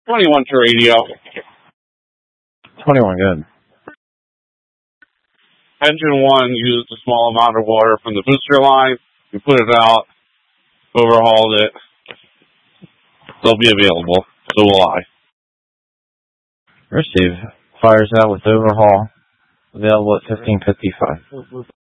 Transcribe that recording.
21 to radio. 21, good. Engine 1 used a small amount of water from the booster line. We put it out, overhauled it. They'll be available. So will I. Receive. Fires out with overhaul. Available at 15:55.